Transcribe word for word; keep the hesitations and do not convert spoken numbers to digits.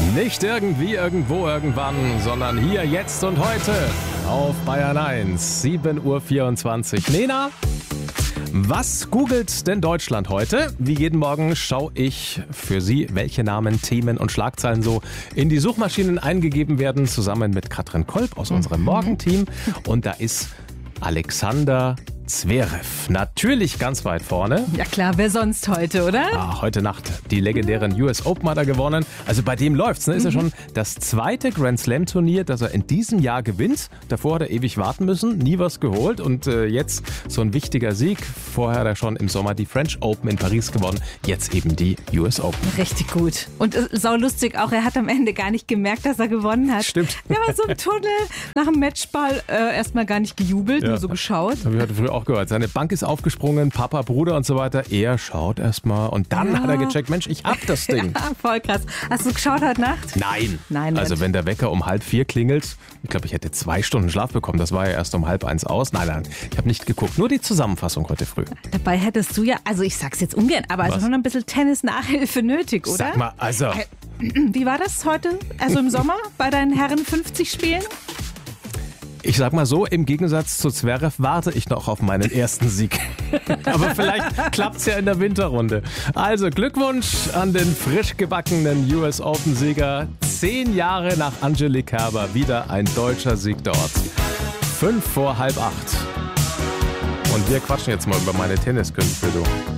Nicht irgendwie, irgendwo, irgendwann, sondern hier, jetzt und heute auf Bayern eins, sieben Uhr vierundzwanzig. Lena, was googelt denn Deutschland heute? Wie jeden Morgen schaue ich für Sie, welche Namen, Themen und Schlagzeilen so in die Suchmaschinen eingegeben werden, zusammen mit Katrin Kolb aus unserem Morgenteam. Und da ist Alexander Zverev natürlich ganz weit vorne. Ja klar, wer sonst heute, oder? Ah, heute Nacht die legendären U S Open hat er gewonnen. Also bei dem läuft's, ne? Ist ja schon das zweite Grand Slam Turnier, das er in diesem Jahr gewinnt. Davor hat er ewig warten müssen, nie was geholt und äh, jetzt so ein wichtiger Sieg. Vorher hat er schon im Sommer die French Open in Paris gewonnen, jetzt eben die U S Open. Richtig gut. Und äh, saulustig auch, er hat am Ende gar nicht gemerkt, dass er gewonnen hat. Stimmt. Er war so im Tunnel nach dem Matchball äh, erstmal gar nicht gejubelt, Ja. nur so geschaut. Habe ich heute früh auch gehört. Seine Bank ist aufgesprungen, Papa, Bruder und so weiter. Er schaut erstmal und dann Ja. hat er gecheckt, Mensch, ich hab das Ding. Ja, voll krass. Hast du geschaut heute Nacht? Nein. Nein, Also nicht. wenn der Wecker um halb vier klingelt, ich glaube, ich hätte zwei Stunden Schlaf bekommen. Das war ja erst um halb eins aus. Nein, nein, ich habe nicht geguckt. Nur die Zusammenfassung heute früh. Dabei hättest du ja, also ich sag's jetzt ungern, aber also Was? schon ein bisschen Tennis-Nachhilfe nötig, oder? Sag mal, also... Wie war das heute, also im Sommer, bei deinen Herren fünfzig Spielen? Ich sag mal so, im Gegensatz zu Zverev warte ich noch auf meinen ersten Sieg. Aber vielleicht klappt's ja in der Winterrunde. Also Glückwunsch an den frisch gebackenen U S Open-Sieger. Zehn Jahre nach Angelique Kerber wieder ein deutscher Sieg dort. Fünf vor halb acht. Und wir quatschen jetzt mal über meine Tenniskünste, du.